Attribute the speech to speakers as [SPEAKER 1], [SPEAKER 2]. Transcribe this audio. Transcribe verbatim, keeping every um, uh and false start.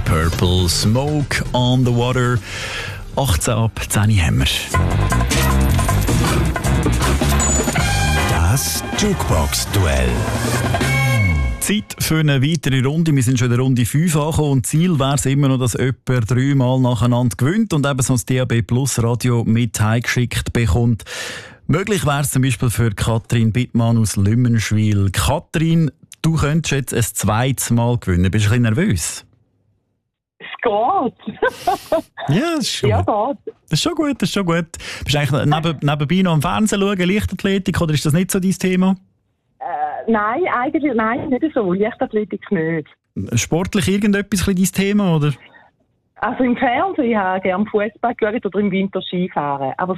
[SPEAKER 1] Purple, Smoke on the Water. achtzehn ab zehn haben wir.
[SPEAKER 2] Das Jukebox-Duell.
[SPEAKER 1] Zeit für eine weitere Runde. Wir sind schon in der Runde fünf angekommen und Ziel wäre es immer noch, dass jemand dreimal nacheinander gewinnt und eben so ein D A B Plus Radio mit heimgeschickt bekommt. Möglich wäre es zum Beispiel für Katrin Bittmann aus Lümmenschwil. Katrin, du könntest jetzt ein zweites Mal gewinnen. Bist du ein bisschen nervös?
[SPEAKER 3] Es geht.
[SPEAKER 1] Ja, das ist schon
[SPEAKER 3] Ja,
[SPEAKER 1] gut.
[SPEAKER 3] geht.
[SPEAKER 1] Das ist schon gut, das ist schon gut. Bist du eigentlich neben, nebenbei noch am Fernsehen schauen, Leichtathletik, oder ist das nicht so dein Thema?
[SPEAKER 3] Äh, nein, eigentlich nein, nicht so. Leichtathletik nicht.
[SPEAKER 1] Sportlich irgendetwas ein bisschen dein Thema, oder?
[SPEAKER 3] Also im Fernsehen, ich habe gerne Fußball geschaut oder im Winter Skifahren. Aber